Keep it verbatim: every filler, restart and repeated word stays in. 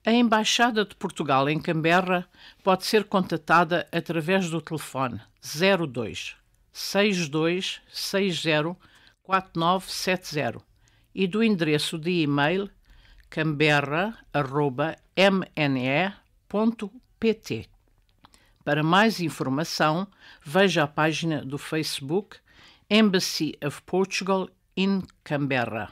A Embaixada de Portugal em Canberra pode ser contatada através do telefone zero dois, seis dois seis zero, quatro nove sete zero e do endereço de e-mail canberra arroba m n e ponto p t. Para mais informação, veja a página do Facebook Embassy of Portugal in Canberra.